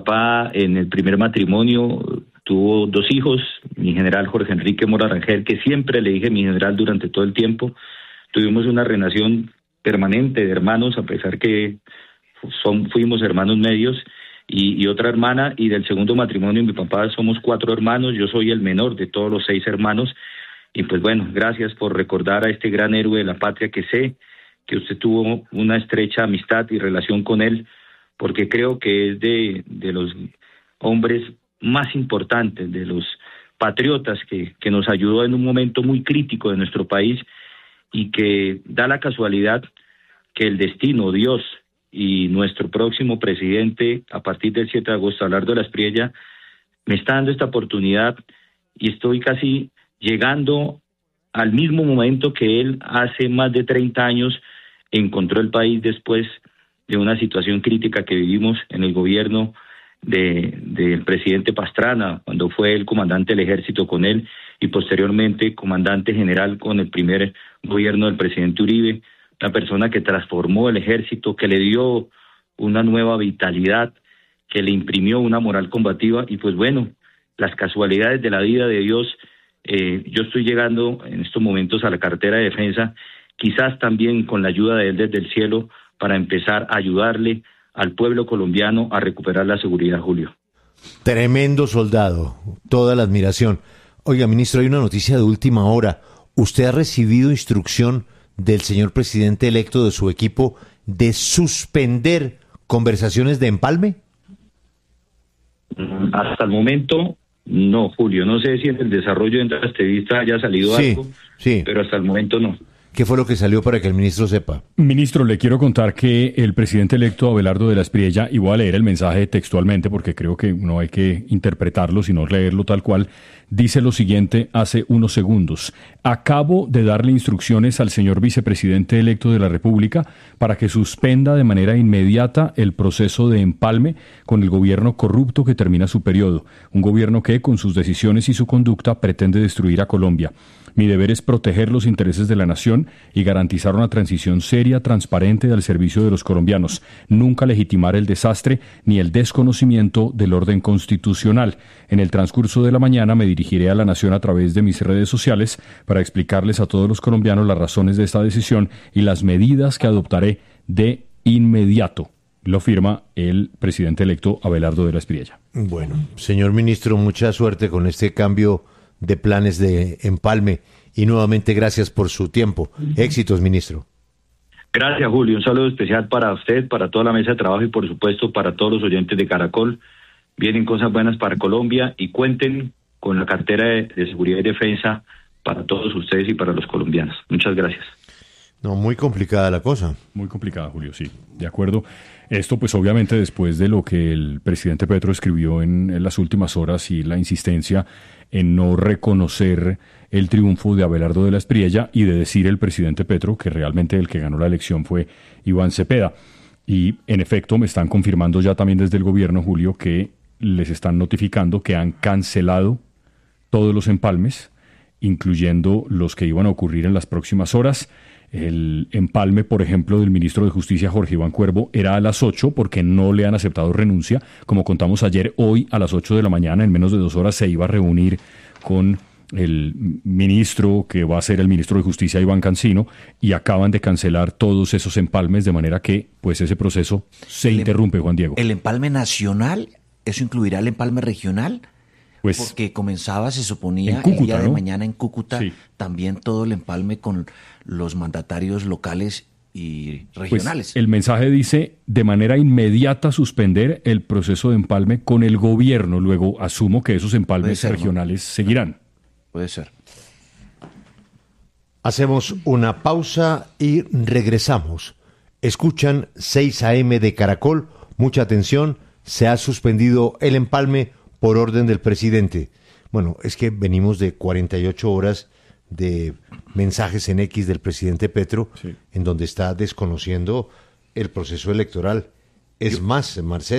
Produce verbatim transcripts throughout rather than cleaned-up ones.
papá en el primer matrimonio tuvo dos hijos, mi general Jorge Enrique Mora Rangel, que siempre le dije mi general durante todo el tiempo. Tuvimos una relación permanente de hermanos, a pesar que son, fuimos hermanos medios, y, y otra hermana, y del segundo matrimonio mi papá somos cuatro hermanos, yo soy el menor de todos los seis hermanos, y pues bueno, gracias por recordar a este gran héroe de la patria, que sé que usted tuvo una estrecha amistad y relación con él, porque creo que es de, de los hombres más importantes, de los patriotas que, que nos ayudó en un momento muy crítico de nuestro país, y que da la casualidad que el destino, Dios y nuestro próximo presidente, a partir del siete de agosto, Abelardo de la Espriella, me está dando esta oportunidad, y estoy casi llegando al mismo momento que él hace más de treinta años encontró el país después de una situación crítica que vivimos en el gobierno de del presidente Pastrana, cuando fue el comandante del ejército con él, y posteriormente comandante general con el primer gobierno del presidente Uribe, una persona que transformó el ejército, que le dio una nueva vitalidad, que le imprimió una moral combativa. Y pues bueno, las casualidades de la vida de Dios, eh, yo estoy llegando en estos momentos a la cartera de defensa, quizás también con la ayuda de él desde el cielo, para empezar a ayudarle al pueblo colombiano a recuperar la seguridad, Julio. Tremendo soldado, toda la admiración. Oiga, ministro, hay una noticia de última hora. ¿Usted ha recibido instrucción del señor presidente electo, de su equipo, de suspender conversaciones de empalme? Hasta el momento, no, Julio. No sé si en el desarrollo de esta entrevista haya salido sí, algo, sí. pero hasta el momento no. ¿Qué fue lo que salió para que el ministro sepa? Ministro, le quiero contar que el presidente electo Abelardo de la Espriella, y voy a leer el mensaje textualmente porque creo que no hay que interpretarlo, sino leerlo tal cual, dice lo siguiente hace unos segundos. Acabo de darle instrucciones al señor vicepresidente electo de la República para que suspenda de manera inmediata el proceso de empalme con el gobierno corrupto que termina su periodo. Un gobierno que, con sus decisiones y su conducta, pretende destruir a Colombia. Mi deber es proteger los intereses de la nación y garantizar una transición seria, transparente, al servicio de los colombianos. Nunca legitimar el desastre ni el desconocimiento del orden constitucional. En el transcurso de la mañana me dirigiré a la nación a través de mis redes sociales para explicarles a todos los colombianos las razones de esta decisión y las medidas que adoptaré de inmediato. Lo firma el presidente electo Abelardo de la Espriella. Bueno, señor ministro, mucha suerte con este cambio de planes de empalme, y nuevamente gracias por su tiempo. Éxitos, ministro. Gracias, Julio. Un saludo especial para usted, para toda la mesa de trabajo y por supuesto para todos los oyentes de Caracol. Vienen cosas buenas para Colombia, y cuenten con la cartera de, de seguridad y defensa para todos ustedes y para los colombianos. Muchas gracias. No, muy complicada la cosa. Muy complicada, Julio, sí, de acuerdo. Esto pues obviamente después de lo que el presidente Petro escribió en, en las últimas horas, y la insistencia en no reconocer el triunfo de Abelardo de la Espriella, y de decir el presidente Petro que realmente el que ganó la elección fue Iván Cepeda. Y en efecto me están confirmando ya también desde el gobierno, Julio, que les están notificando que han cancelado todos los empalmes, incluyendo los que iban a ocurrir en las próximas horas. El empalme, por ejemplo, del ministro de Justicia, Jorge Iván Cuervo, era a las ocho porque no le han aceptado renuncia. Como contamos ayer, hoy a las ocho de la mañana, en menos de dos horas, se iba a reunir con el ministro que va a ser el ministro de Justicia, Iván Cancino, y acaban de cancelar todos esos empalmes, de manera que pues ese proceso se el, interrumpe, Juan Diego. ¿El empalme nacional? ¿Eso incluirá el empalme regional? Pues, porque comenzaba, se suponía, Cúcuta, el día de ¿no? mañana en Cúcuta, sí. También todo el empalme con los mandatarios locales y regionales. Pues el mensaje dice, de manera inmediata suspender el proceso de empalme con el gobierno. Luego asumo que esos empalmes ser, regionales ¿no? seguirán. Puede ser. Hacemos una pausa y regresamos. Escuchan seis a eme de Caracol. Mucha atención, se ha suspendido el empalme por orden del presidente. Bueno, es que venimos de cuarenta y ocho horas de mensajes en X del presidente Petro, sí. En donde está desconociendo el proceso electoral. Es Yo... más, Marcela,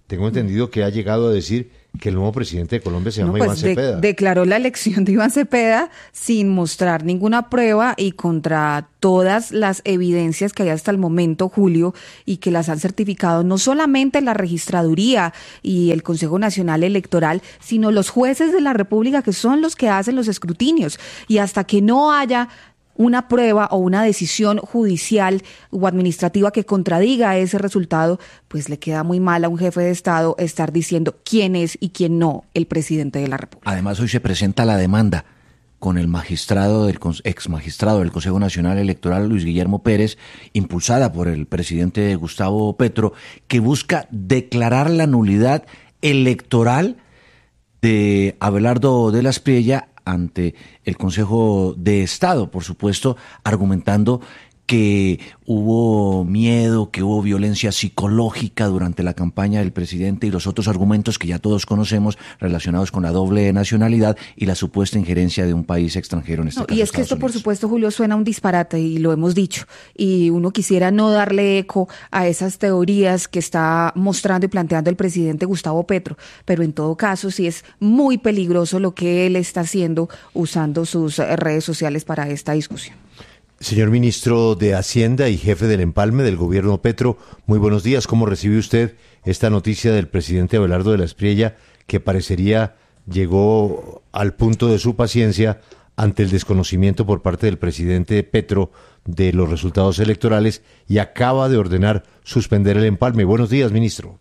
tengo entendido que ha llegado a decir que el nuevo presidente de Colombia se llama no, pues Iván Cepeda. De, declaró la elección de Iván Cepeda sin mostrar ninguna prueba y contra todas las evidencias que hay hasta el momento, Julio, y que las han certificado no solamente la Registraduría y el Consejo Nacional Electoral, sino los jueces de la República, que son los que hacen los escrutinios. Y hasta que no haya una prueba o una decisión judicial o administrativa que contradiga ese resultado, pues le queda muy mal a un jefe de Estado estar diciendo quién es y quién no el presidente de la República. Además, hoy se presenta la demanda con el magistrado, del ex magistrado del Consejo Nacional Electoral, Luis Guillermo Pérez, impulsada por el presidente Gustavo Petro, que busca declarar la nulidad electoral de Abelardo de la Espriella ante el Consejo de Estado, por supuesto, argumentando que hubo miedo, que hubo violencia psicológica durante la campaña del presidente y los otros argumentos que ya todos conocemos relacionados con la doble nacionalidad y la supuesta injerencia de un país extranjero en este no, caso. Y es que Estados esto, Unidos. por supuesto, Julio, suena un disparate y lo hemos dicho. Y uno quisiera no darle eco a esas teorías que está mostrando y planteando el presidente Gustavo Petro, pero en todo caso sí es muy peligroso lo que él está haciendo usando sus redes sociales para esta discusión. Señor ministro de Hacienda y jefe del empalme del gobierno Petro, muy buenos días. ¿Cómo recibe usted esta noticia del presidente Abelardo de la Espriella, que parecería llegó al punto de su paciencia ante el desconocimiento por parte del presidente Petro de los resultados electorales y acaba de ordenar suspender el empalme? Buenos días, ministro.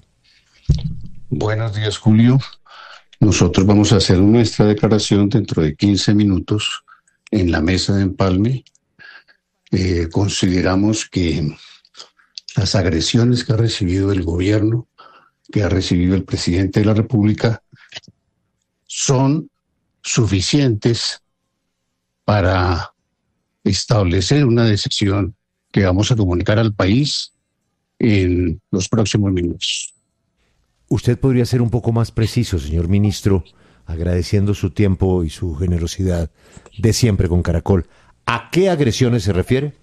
Buenos días, Julio. Nosotros vamos a hacer nuestra declaración dentro de quince minutos en la mesa de empalme. Eh, consideramos que las agresiones que ha recibido el gobierno, que ha recibido el presidente de la República, son suficientes para establecer una decisión que vamos a comunicar al país en los próximos minutos. Usted podría ser un poco más preciso, señor ministro, agradeciendo su tiempo y su generosidad de siempre con Caracol. ¿A qué agresiones se refiere?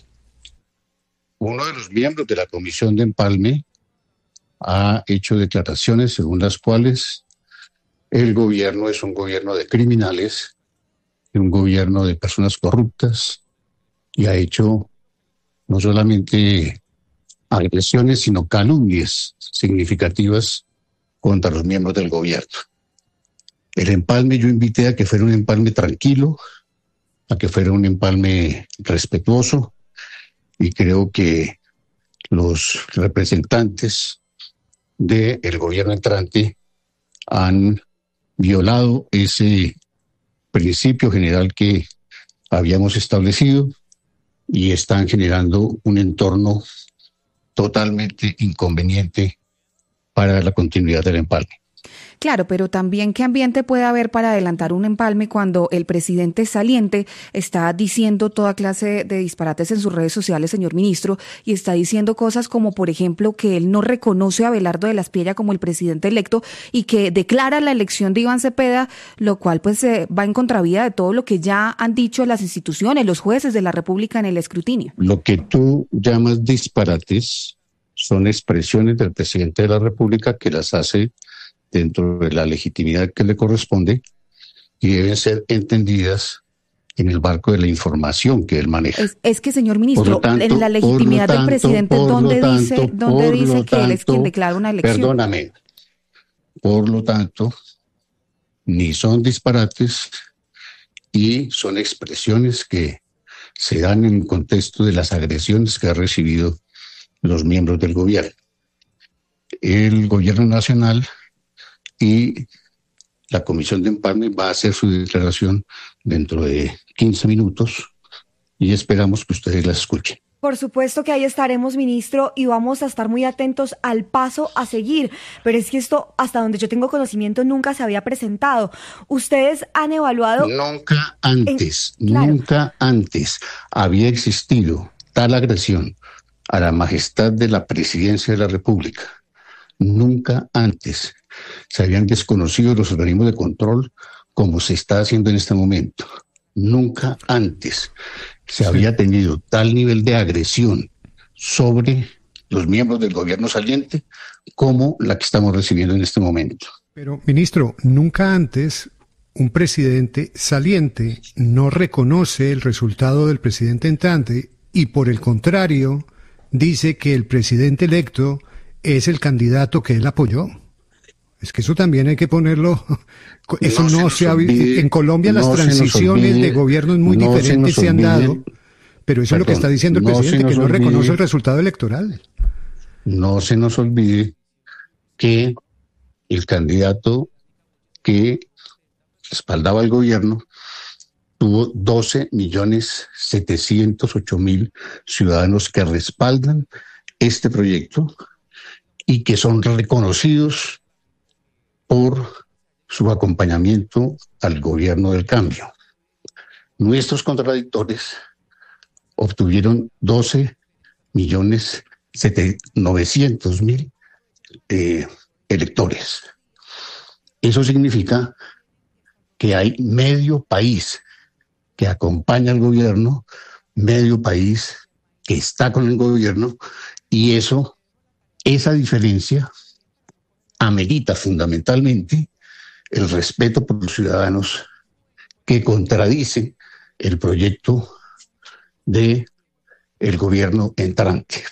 Uno de los miembros de la Comisión de Empalme ha hecho declaraciones según las cuales el gobierno es un gobierno de criminales, un gobierno de personas corruptas, y ha hecho no solamente agresiones, sino calumnias significativas contra los miembros del gobierno. El empalme yo invité a que fuera un empalme tranquilo, a que fuera un empalme respetuoso, y creo que los representantes del gobierno entrante han violado ese principio general que habíamos establecido y están generando un entorno totalmente inconveniente para la continuidad del empalme. Claro, pero también qué ambiente puede haber para adelantar un empalme cuando el presidente saliente está diciendo toda clase de disparates en sus redes sociales, señor ministro, y está diciendo cosas como, por ejemplo, que él no reconoce a Abelardo de la Espriella como el presidente electo y que declara la elección de Iván Cepeda, lo cual pues eh, va en contravía de todo lo que ya han dicho las instituciones, los jueces de la República en el escrutinio. Lo que tú llamas disparates son expresiones del presidente de la República que las hace dentro de la legitimidad que le corresponde y deben ser entendidas en el marco de la información que él maneja. Es, es que, señor ministro, tanto, en la legitimidad tanto, del presidente, ¿dónde tanto, dice, ¿dónde dice que tanto, él es quien declara una elección? Perdóname. Por lo tanto, ni son disparates y son expresiones que se dan en el contexto de las agresiones que han recibido los miembros del gobierno. El gobierno nacional y la Comisión de Empalme va a hacer su declaración dentro de quince minutos y esperamos que ustedes la escuchen. Por supuesto que ahí estaremos, ministro, y vamos a estar muy atentos al paso a seguir. Pero es que esto, hasta donde yo tengo conocimiento, nunca se había presentado. ¿Ustedes han evaluado? Nunca antes, en... claro. nunca antes había existido tal agresión a la majestad de la presidencia de la República. Nunca antes se habían desconocido los organismos de control como se está haciendo en este momento. Nunca antes se había tenido tal nivel de agresión sobre los miembros del gobierno saliente como la que estamos recibiendo en este momento. Pero, ministro, nunca antes un presidente saliente no reconoce el resultado del presidente entrante y, por el contrario, dice que el presidente electo es el candidato que él apoyó. Es que eso también hay que ponerlo. Eso no, no se, se ha visto. En Colombia no las transiciones olvide, de gobiernos muy no diferentes se, se han olvide, dado, pero eso perdón, es lo que está diciendo el no presidente, que no olvide, reconoce el resultado electoral. No se nos olvide que el candidato que respaldaba al gobierno tuvo doce millones setecientos ocho mil ciudadanos que respaldan este proyecto y que son reconocidos por su acompañamiento al gobierno del cambio. Nuestros contradictores obtuvieron doce millones novecientos mil eh, electores. Eso significa que hay medio país que acompaña al gobierno, medio país que está con el gobierno, y eso, esa diferencia amerita fundamentalmente el respeto por los ciudadanos que contradicen el proyecto de el gobierno entrante.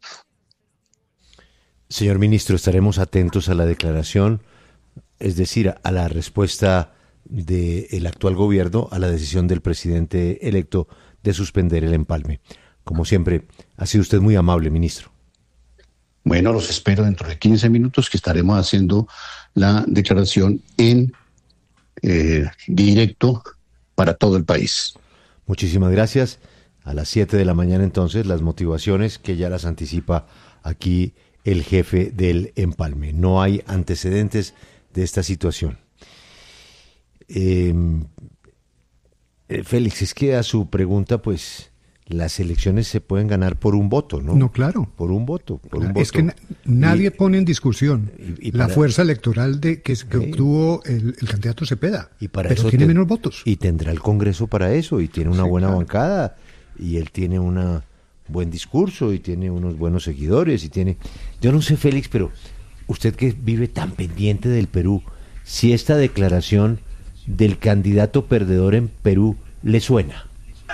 Señor ministro, estaremos atentos a la declaración, es decir, a la respuesta del actual gobierno a la decisión del presidente electo de suspender el empalme. Como siempre, ha sido usted muy amable, ministro. Bueno, los espero dentro de quince minutos que estaremos haciendo la declaración en eh, directo para todo el país. Muchísimas gracias. A las siete de la mañana entonces las motivaciones que ya las anticipa aquí el jefe del empalme. No hay antecedentes de esta situación. Eh, eh, Félix, es que a su pregunta, pues las elecciones se pueden ganar por un voto, ¿no? No, claro. Por un voto, por claro, un voto. Es que na- nadie y, pone en discusión y, y para, la fuerza electoral de que, que eh, obtuvo el, el candidato Cepeda, y para pero eso tiene te, menos votos. Y tendrá el Congreso para eso, y tiene una sí, buena claro. bancada, y él tiene un buen discurso, y tiene unos buenos seguidores, y tiene... Yo no sé, Félix, pero usted que vive tan pendiente del Perú, si esta declaración del candidato perdedor en Perú le suena.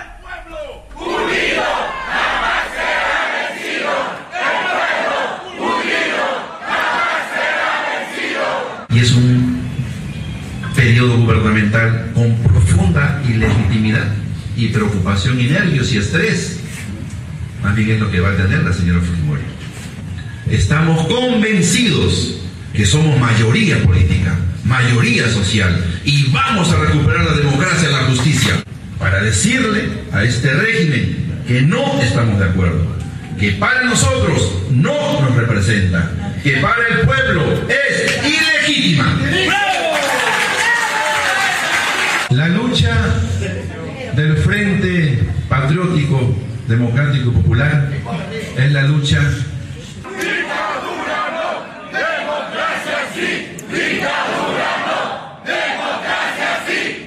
Y es un periodo gubernamental con profunda ilegitimidad y preocupación y nervios y estrés. Más bien es lo que va a tener la señora Fujimori. Estamos convencidos que somos mayoría política, mayoría social, y vamos a recuperar la democracia y la justicia para decirle a este régimen que no estamos de acuerdo, que para nosotros no nos representa, que para el pueblo es ilegítima. La lucha del Frente Patriótico, Democrático y Popular es la lucha. Dictadura no, democracia sí. Dictadura no, democracia sí.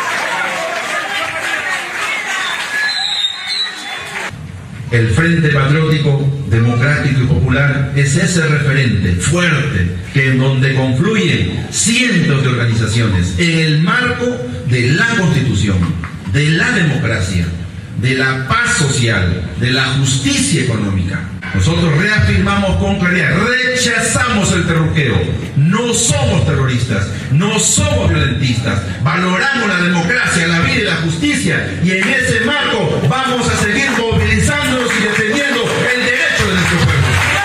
El Frente Patriótico, Democrático y Popular es ese referente fuerte que en donde confluyen cientos de organizaciones en el marco de la Constitución, de la democracia, de la paz social, de la justicia económica. Nosotros reafirmamos con claridad, rechazamos el terruqueo, no somos terroristas, no somos violentistas, valoramos la democracia, la vida y la justicia, y en ese marco vamos a seguir movilizándonos y defendiendo el derecho de nuestro pueblo.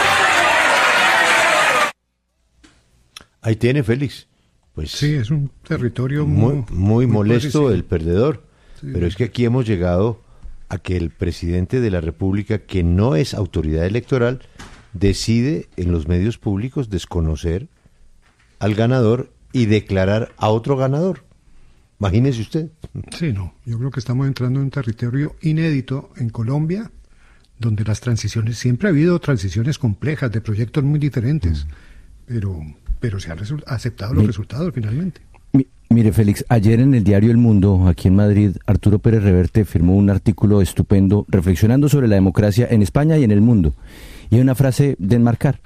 Ahí tiene, Félix. Pues sí, es un territorio muy, muy, muy molesto muy el perdedor, sí. Pero es que aquí hemos llegado a que el presidente de la República, que no es autoridad electoral, decide en los medios públicos desconocer al ganador y declarar a otro ganador. Imagínese usted. Sí, no, yo creo que estamos entrando en un territorio inédito en Colombia, donde las transiciones, siempre ha habido transiciones complejas de proyectos muy diferentes, mm. pero, pero se han resu- aceptado los Mi, resultados finalmente. Mi, mire, Félix, ayer en el diario El Mundo, aquí en Madrid, Arturo Pérez Reverte firmó un artículo estupendo reflexionando sobre la democracia en España y en el mundo. Y hay una frase de enmarcar.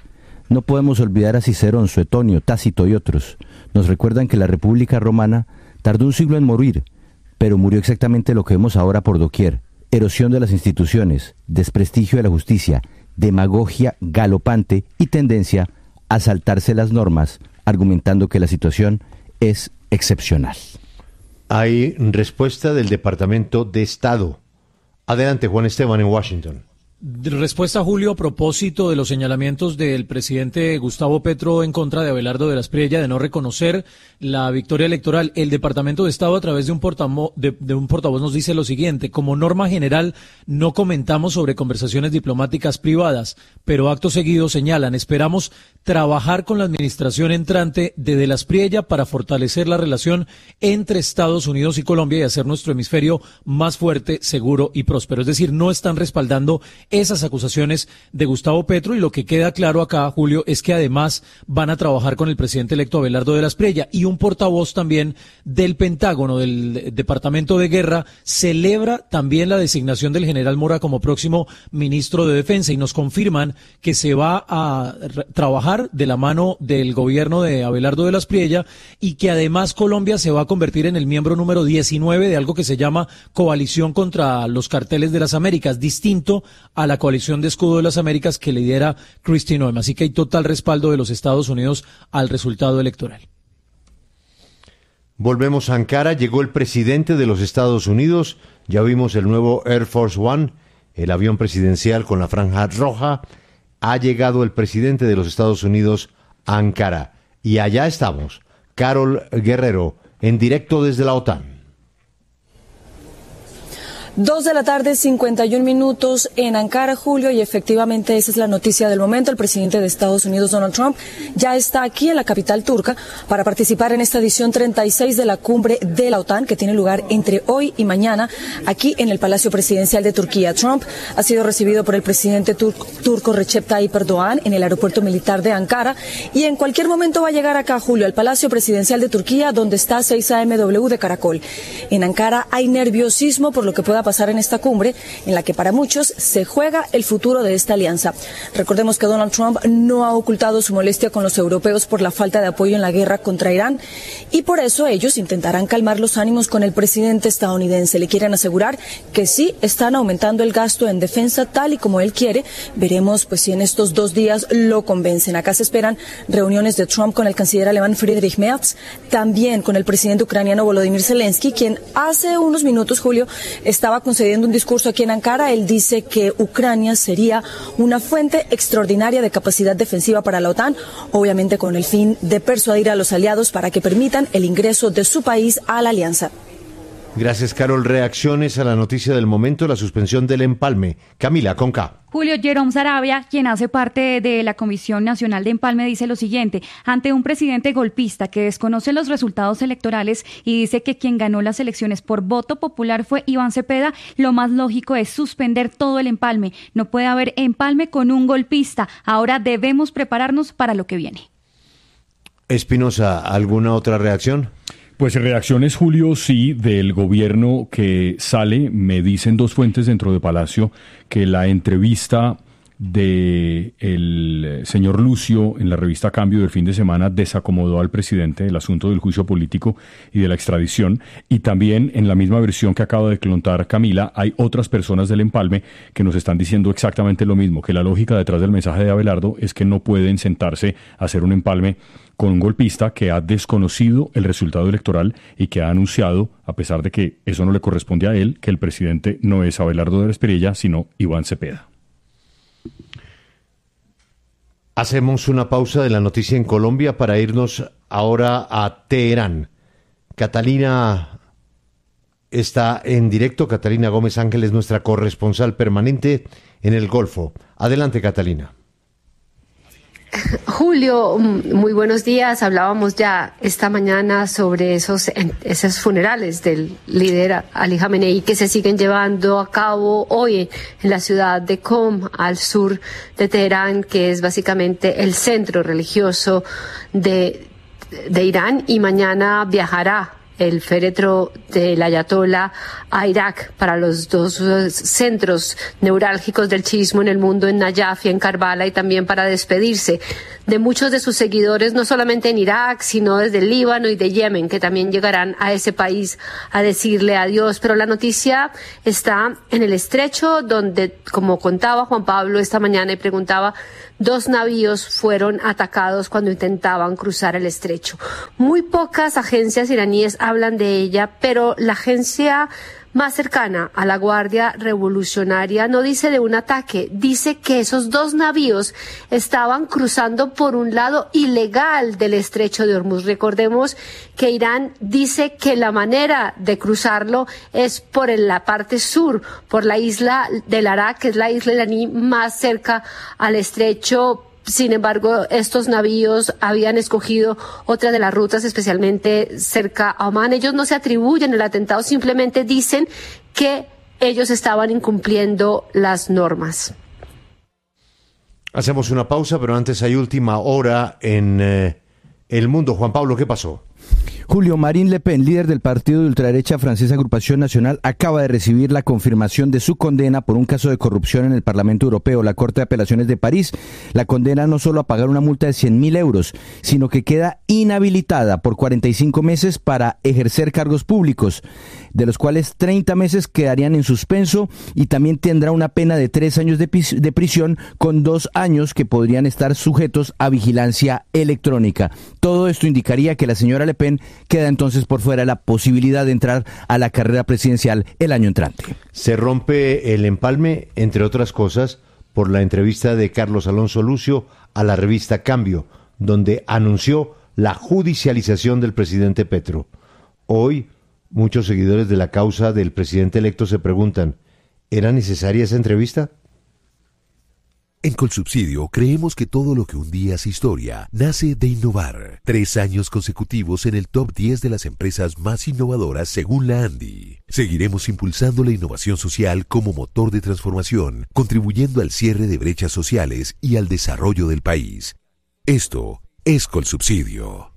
No podemos olvidar a Cicerón, Suetonio, Tácito y otros. Nos recuerdan que la República Romana tardó un siglo en morir, pero murió exactamente lo que vemos ahora por doquier: erosión de las instituciones, desprestigio de la justicia, demagogia galopante y tendencia a saltarse las normas, argumentando que la situación es excepcional. Hay respuesta del Departamento de Estado. Adelante, Juan Esteban, en Washington. Respuesta, Julio, a propósito de los señalamientos del presidente Gustavo Petro en contra de Abelardo de la Espriella de no reconocer la victoria electoral. El Departamento de Estado, a través de un, portamo, de, de un portavoz, nos dice lo siguiente: como norma general, no comentamos sobre conversaciones diplomáticas privadas, pero acto seguido señalan: esperamos trabajar con la administración entrante de De la Espriella para fortalecer la relación entre Estados Unidos y Colombia y hacer nuestro hemisferio más fuerte, seguro y próspero. Es decir, no están respaldando esas acusaciones de Gustavo Petro, y lo que queda claro acá, Julio, es que además van a trabajar con el presidente electo Abelardo de la Espriella. Y un portavoz también del Pentágono, del Departamento de Guerra, celebra también la designación del general Mora como próximo ministro de Defensa, y nos confirman que se va a trabajar de la mano del gobierno de Abelardo de la Espriella, y que además Colombia se va a convertir en el miembro número diecinueve de algo que se llama Coalición contra los Carteles de las Américas, distinto a la Coalición de Escudo de las Américas que lidera Kristi Noem. Así que hay total respaldo de los Estados Unidos al resultado electoral. Volvemos a Ankara. Llegó el presidente de los Estados Unidos. Ya vimos el nuevo Air Force One, el avión presidencial con la franja roja. Ha llegado el presidente de los Estados Unidos a Ankara. Y allá estamos, Carol Guerrero, en directo desde la OTAN. Dos de la tarde, cincuenta y un minutos en Ankara, Julio, y efectivamente esa es la noticia del momento. El presidente de Estados Unidos, Donald Trump, ya está aquí en la capital turca para participar en esta edición treinta y seis de la cumbre de la OTAN, que tiene lugar entre hoy y mañana aquí en el Palacio Presidencial de Turquía. Trump ha sido recibido por el presidente tur- turco Recep Tayyip Erdogan en el aeropuerto militar de Ankara, y en cualquier momento va a llegar acá, Julio, al Palacio Presidencial de Turquía, donde está seis A M W de Caracol. En Ankara hay nerviosismo por lo que pueda pasar en esta cumbre, en la que para muchos se juega el futuro de esta alianza. Recordemos que Donald Trump no ha ocultado su molestia con los europeos por la falta de apoyo en la guerra contra Irán, y por eso ellos intentarán calmar los ánimos con el presidente estadounidense. Le quieren asegurar que sí están aumentando el gasto en defensa tal y como él quiere. Veremos pues si en estos dos días lo convencen. Acá se esperan reuniones de Trump con el canciller alemán Friedrich Merz, también con el presidente ucraniano Volodymyr Zelensky, quien hace unos minutos, Julio, estaba concediendo un discurso aquí en Ankara. Él dice que Ucrania sería una fuente extraordinaria de capacidad defensiva para la OTAN, obviamente con el fin de persuadir a los aliados para que permitan el ingreso de su país a la alianza. Gracias, Carol. Reacciones a la noticia del momento, la suspensión del empalme. Camila, con K. Julio Jerome Sarabia, quien hace parte de la Comisión Nacional de Empalme, dice lo siguiente: ante un presidente golpista que desconoce los resultados electorales y dice que quien ganó las elecciones por voto popular fue Iván Cepeda, lo más lógico es suspender todo el empalme. No puede haber empalme con un golpista. Ahora debemos prepararnos para lo que viene. Espinosa, ¿alguna otra reacción? Pues reacciones, Julio, sí, del gobierno que sale. Me dicen dos fuentes dentro de Palacio que la entrevista de el señor Lucio en la revista Cambio del fin de semana desacomodó al presidente del asunto del juicio político y de la extradición, y también en la misma versión que acaba de contar Camila hay otras personas del empalme que nos están diciendo exactamente lo mismo, que la lógica detrás del mensaje de Abelardo es que no pueden sentarse a hacer un empalme con un golpista que ha desconocido el resultado electoral y que ha anunciado, a pesar de que eso no le corresponde a él, que el presidente no es Abelardo de la Espriella, sino Iván Cepeda. Hacemos una pausa de la noticia en Colombia para irnos ahora a Teherán. Catalina está en directo. Catalina Gómez Ángel es nuestra corresponsal permanente en el Golfo. Adelante, Catalina. Julio, muy buenos días. Hablábamos ya esta mañana sobre esos, esos funerales del líder Ali Khamenei que se siguen llevando a cabo hoy en la ciudad de Qom, al sur de Teherán, que es básicamente el centro religioso de, de Irán, y mañana viajará el féretro del ayatolá a Irak para los dos centros neurálgicos del chiismo en el mundo, en Nayaf y en Karbala, y también para despedirse de muchos de sus seguidores, no solamente en Irak, sino desde el Líbano y de Yemen, que también llegarán a ese país a decirle adiós. Pero la noticia está en el estrecho, donde, como contaba Juan Pablo esta mañana y preguntaba, dos navíos fueron atacados cuando intentaban cruzar el estrecho. Muy pocas agencias iraníes hablan de ella, pero la agencia más cercana a la Guardia Revolucionaria no dice de un ataque, dice que esos dos navíos estaban cruzando por un lado ilegal del estrecho de Hormuz. Recordemos que Irán dice que la manera de cruzarlo es por la parte sur, por la isla del Arak, que es la isla iraní más cerca al estrecho. Sin embargo, estos navíos habían escogido otra de las rutas, especialmente cerca a Omán. Ellos no se atribuyen el atentado, simplemente dicen que ellos estaban incumpliendo las normas. Hacemos una pausa, pero antes hay última hora en eh, el mundo. Juan Pablo, ¿qué pasó? Julio, Marine Le Pen, líder del partido de ultraderecha francesa Agrupación Nacional, acaba de recibir la confirmación de su condena por un caso de corrupción en el Parlamento Europeo. La Corte de Apelaciones de París la condena no solo a pagar una multa de cien mil euros, sino que queda inhabilitada por cuarenta y cinco meses para ejercer cargos públicos, de los cuales treinta meses quedarían en suspenso, y también tendrá una pena de tres años de, de prisión con dos años que podrían estar sujetos a vigilancia electrónica. Todo esto indicaría que la señora Le Pen queda entonces por fuera de la posibilidad de entrar a la carrera presidencial el año entrante. Se rompe el empalme, entre otras cosas, por la entrevista de Carlos Alonso Lucio a la revista Cambio, donde anunció la judicialización del presidente Petro. Hoy, muchos seguidores de la causa del presidente electo se preguntan, ¿era necesaria esa entrevista? En Colsubsidio creemos que todo lo que un día es historia nace de innovar. Tres años consecutivos en el top diez de las empresas más innovadoras según la ANDI. Seguiremos impulsando la innovación social como motor de transformación, contribuyendo al cierre de brechas sociales y al desarrollo del país. Esto es Colsubsidio.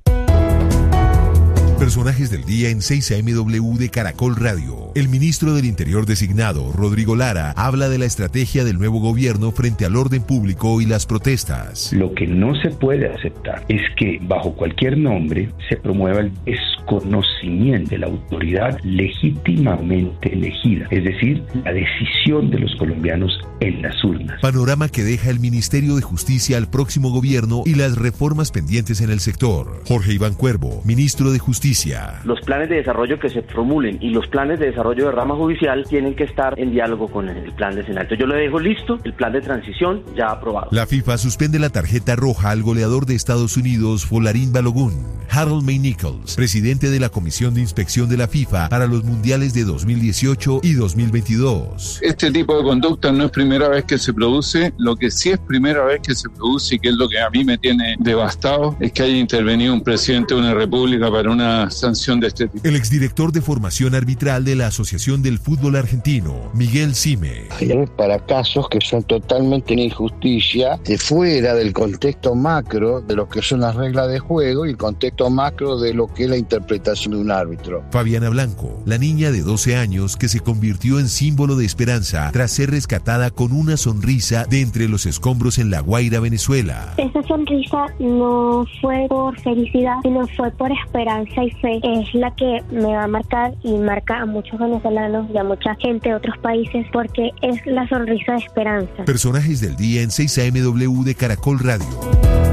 Personajes del día en seis A M W de Caracol Radio. El ministro del Interior designado, Rodrigo Lara, habla de la estrategia del nuevo gobierno frente al orden público y las protestas. Lo que no se puede aceptar es que bajo cualquier nombre se promueva el desconocimiento de la autoridad legítimamente elegida, es decir, la decisión de los colombianos en las urnas. Panorama que deja el Ministerio de Justicia al próximo gobierno y las reformas pendientes en el sector. Jorge Iván Cuervo, ministro de Justicia. Los planes de desarrollo que se formulen y los planes de desarrollo de rama judicial tienen que estar en diálogo con el plan de Senado. Yo le dejo listo el plan de transición ya aprobado. La FIFA suspende la tarjeta roja al goleador de Estados Unidos, Folarin Balogun. Harold May Nichols, presidente de la Comisión de Inspección de la FIFA para los Mundiales de dos mil dieciocho y dos mil veintidós. Este tipo de conducta no es primera vez que se produce. Lo que sí es primera vez que se produce y que es lo que a mí me tiene devastado es que haya intervenido un presidente de una república para una sanción de este tipo. El exdirector de formación arbitral de la Asociación del Fútbol Argentino, Miguel Cime. Para casos que son totalmente una injusticia, de fuera del contexto macro de lo que son las reglas de juego y el contexto macro de lo que es la interpretación de un árbitro. Fabiana Blanco, la niña de doce años que se convirtió en símbolo de esperanza tras ser rescatada con una sonrisa de entre los escombros en La Guaira, Venezuela. Esa sonrisa no fue por felicidad, sino fue por esperanza y fe. Es la que me va a marcar y marca a muchos venezolanos y a mucha gente de otros países porque es la sonrisa de esperanza. Personajes del día en seis A M W de Caracol Radio.